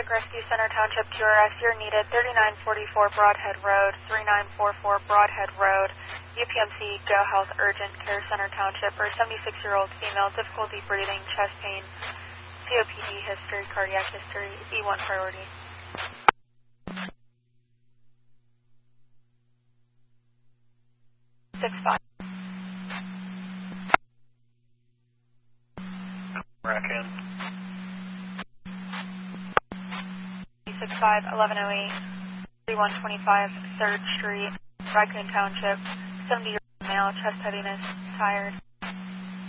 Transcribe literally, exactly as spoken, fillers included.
Paramedic Rescue Center Township Q R S, you're needed. thirty-nine forty-four Broadhead Road, thirty-nine forty-four Broadhead Road, U P M C Go Health Urgent Care Center Township for a seventy-six-year-old female, difficulty breathing, chest pain, C O P D history, cardiac history, E one priority. six five. Raccoon. six five, eleven oh eight, thirty-one twenty-five third Street, Raccoon Township, seventy-year-old male, chest heaviness, tired.